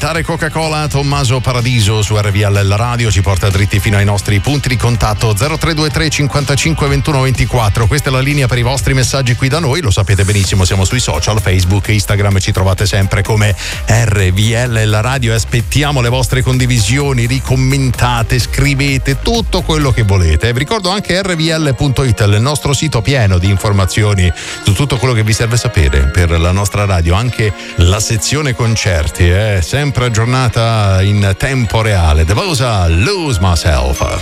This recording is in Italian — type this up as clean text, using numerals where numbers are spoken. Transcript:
ascoltare Coca-Cola. Tommaso Paradiso su RVL Radio ci porta dritti fino ai nostri punti di contatto 0323 55 21 24. Questa è la linea per i vostri messaggi qui da noi, lo sapete benissimo, siamo sui social, Facebook, Instagram, ci trovate sempre come RVL la radio e aspettiamo le vostre condivisioni, ricommentate, scrivete tutto quello che volete. Vi ricordo anche rvl.it, il nostro sito pieno di informazioni su tutto quello che vi serve sapere per la nostra radio, anche la sezione concerti, sempre aggiornata in tempo reale. The Bosa, Lose Myself.